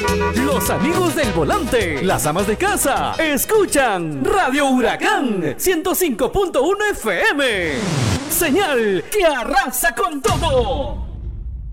Los amigos del volante, las amas de casa, escuchan Radio Huracán 105.1 FM. Señal que arrasa con todo.